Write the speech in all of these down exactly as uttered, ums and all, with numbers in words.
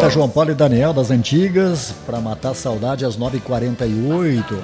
Eita, João Paulo e Daniel das antigas, para matar a saudade às nove e quarenta e oito.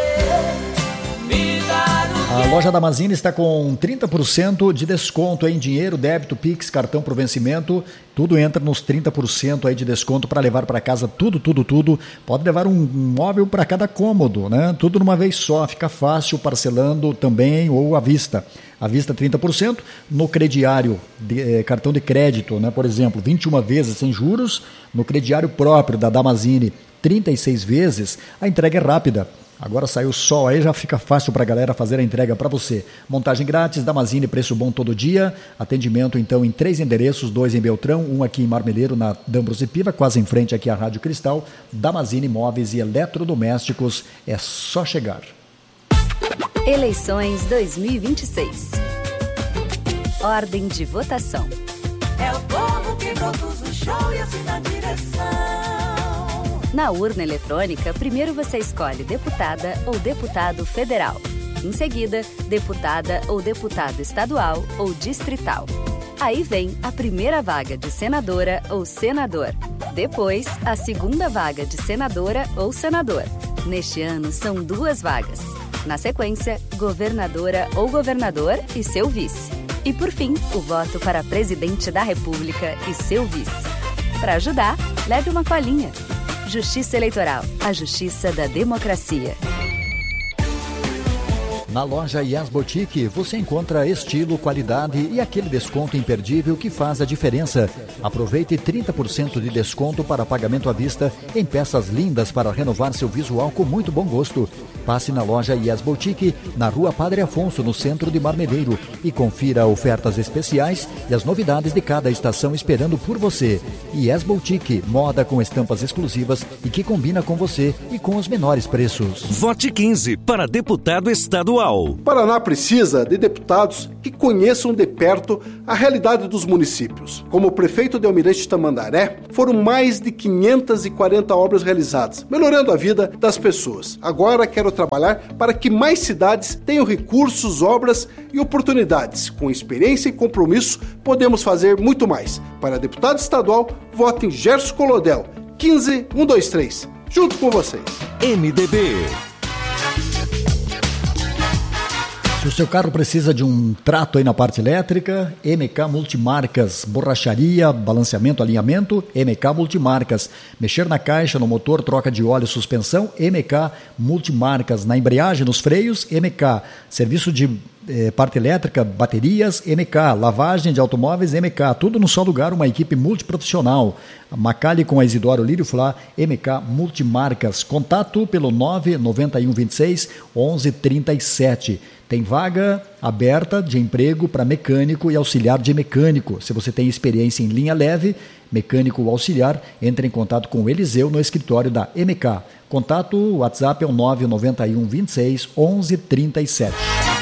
A loja da Mazini está com trinta por cento de desconto em dinheiro, débito, Pix, cartão por vencimento. Tudo entra nos trinta por cento aí de desconto para levar para casa tudo, tudo, tudo. Pode levar um móvel para cada cômodo, né? Tudo numa vez só, fica fácil parcelando também ou à vista. À vista trinta por cento, no crediário, de, eh, cartão de crédito, né? Por exemplo, vinte e uma vezes sem juros, no crediário próprio da Damazini, trinta e seis vezes, a entrega é rápida. Agora saiu o sol, aí já fica fácil para a galera fazer a entrega para você. Montagem grátis, Damazini, preço bom todo dia. Atendimento, então, em três endereços, dois em Beltrão, um aqui em Marmeleiro, na D'Ambros e Piva, quase em frente aqui à Rádio Cristal. Damazini Móveis e Eletrodomésticos, é só chegar. Eleições dois mil e vinte e seis. Ordem de votação. É o povo que produz o show e assim na direção. Na urna eletrônica, primeiro você escolhe deputada ou deputado federal. Em seguida, deputada ou deputado estadual ou distrital. Aí vem a primeira vaga de senadora ou senador. Depois, a segunda vaga de senadora ou senador. Neste ano, são duas vagas. Na sequência, governadora ou governador e seu vice. E por fim, o voto para presidente da República e seu vice. Para ajudar, leve uma colinha. Justiça Eleitoral, a justiça da democracia. Na loja Yes Boutique, você encontra estilo, qualidade e aquele desconto imperdível que faz a diferença. Aproveite trinta por cento de desconto para pagamento à vista em peças lindas para renovar seu visual com muito bom gosto. Passe na loja Yes Boutique, na Rua Padre Afonso, no centro de Marmeleiro, e confira ofertas especiais e as novidades de cada estação esperando por você. Yes Boutique, moda com estampas exclusivas e que combina com você e com os menores preços. Vote quinze para deputado estadual. Paraná precisa de deputados que conheçam de perto a realidade dos municípios. Como o prefeito de Almirante Tamandaré, foram mais de quinhentas e quarenta obras realizadas, melhorando a vida das pessoas. Agora quero trabalhar para que mais cidades tenham recursos, obras e oportunidades. Com experiência e compromisso, podemos fazer muito mais. Para deputado estadual, vote em Gerson Colodel, quinze um dois três. Junto com vocês. M D B. Se o seu carro precisa de um trato aí na parte elétrica, M K Multimarcas, borracharia, balanceamento, alinhamento, M K Multimarcas. Mexer na caixa, no motor, troca de óleo, suspensão, M K Multimarcas. Na embreagem, nos freios, M K. Serviço de eh, parte elétrica, baterias, M K. Lavagem de automóveis, M K. Tudo num só lugar, uma equipe multiprofissional. A Macali com a Isidoro Lírio Flá, M K Multimarcas. Contato pelo nove nove um dois seis, onze trinta e sete. Tem vaga aberta de emprego para mecânico e auxiliar de mecânico. Se você tem experiência em linha leve, mecânico ou auxiliar, entre em contato com o Eliseu no escritório da M K. Contato, o WhatsApp é o nove nove um dois seis, onze trinta e sete.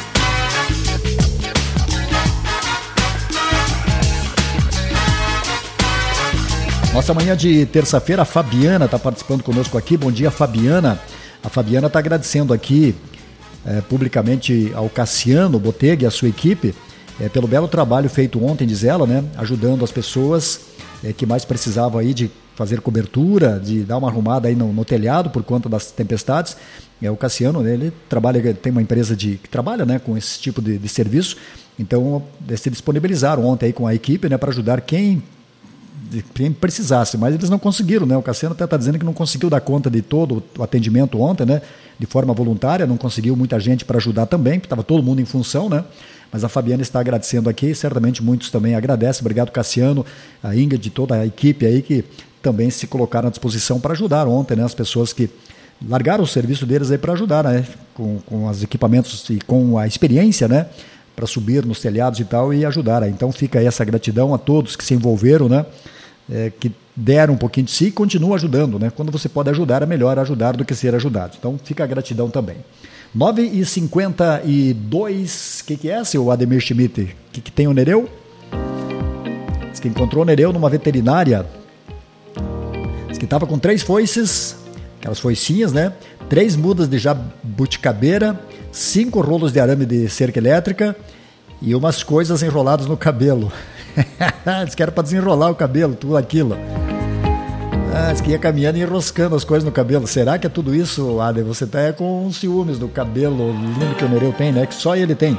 Nossa manhã de terça-feira, a Fabiana está participando conosco aqui. Bom dia, Fabiana. A Fabiana está agradecendo aqui É, publicamente ao Cassiano Botega e a sua equipe é, pelo belo trabalho feito ontem, diz ela, né, ajudando as pessoas é, que mais precisavam aí de fazer cobertura, de dar uma arrumada aí no, no telhado por conta das tempestades. É, o Cassiano, né, ele trabalha, tem uma empresa de, que trabalha, né, com esse tipo de, de serviço, então se disponibilizaram ontem aí com a equipe, né, para ajudar quem quem precisasse, mas eles não conseguiram, né? O Cassiano até está dizendo que não conseguiu dar conta de todo o atendimento ontem, né? De forma voluntária, não conseguiu muita gente para ajudar também, porque estava todo mundo em função, né? Mas a Fabiana está agradecendo aqui, e certamente muitos também agradecem. Obrigado, Cassiano, a Ingrid, de toda a equipe aí que também se colocaram à disposição para ajudar ontem, né? As pessoas que largaram o serviço deles aí para ajudar, né? Com, com os equipamentos e com a experiência, né? Para subir nos telhados e tal e ajudar. Então fica aí essa gratidão a todos que se envolveram, né? É, que deram um pouquinho de si e continuam ajudando, né? Quando você pode ajudar, é melhor ajudar do que ser ajudado. Então fica a gratidão também. nove e cinquenta e dois, o que, que é, seu Ademir Schmidt? O que, que tem o Nereu? Diz que encontrou o Nereu numa veterinária. Diz que estava com três foices, aquelas foicinhas, né? Três mudas de jabuticabeira, cinco rolos de arame de cerca elétrica e umas coisas enroladas no cabelo. Diz que era para desenrolar o cabelo, tudo aquilo. Ah, diz que ia caminhando e enroscando as coisas no cabelo. Será que é tudo isso, Ader? Você tá com ciúmes do cabelo lindo que o Nereu tem, né? Que só ele tem.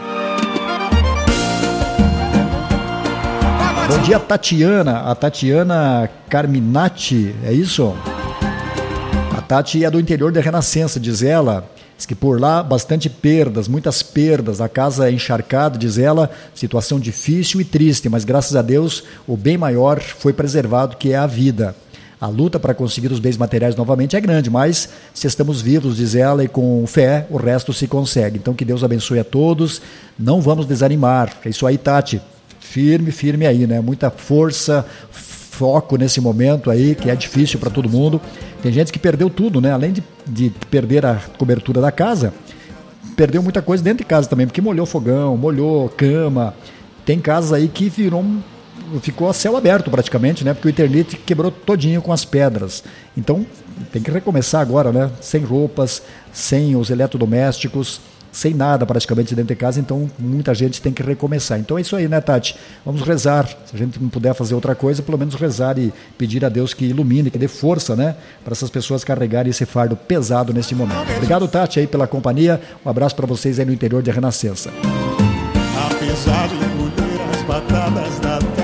Bom dia, Tatiana. A Tatiana Carminati, é isso? A Tati é do interior da Renascença, diz ela. Diz que por lá, bastante perdas, muitas perdas. A casa é encharcada, diz ela. Situação difícil e triste, mas graças a Deus o bem maior foi preservado, que é a vida. A luta para conseguir os bens materiais novamente é grande, mas se estamos vivos, diz ela, e com fé, o resto se consegue. Então que Deus abençoe a todos. Não vamos desanimar. É isso aí, Tati. Firme, firme aí, né? Muita força, foco nesse momento aí, que é difícil para todo mundo. Tem gente que perdeu tudo, né? Além de, de perder a cobertura da casa, perdeu muita coisa dentro de casa também, porque molhou fogão, molhou cama. Tem casas aí que virou, ficou a céu aberto praticamente, né? Porque o Eternit quebrou todinho com as pedras. Então tem que recomeçar agora, né? Sem roupas, sem os eletrodomésticos, sem nada praticamente dentro de casa, então muita gente tem que recomeçar. Então é isso aí, né, Tati? Vamos rezar. Se a gente não puder fazer outra coisa, pelo menos rezar e pedir a Deus que ilumine, que dê força, né, para essas pessoas carregarem esse fardo pesado neste momento. Obrigado, Tati, aí pela companhia. Um abraço para vocês aí no interior de Renascença. Apesar de colher as batatas da terra,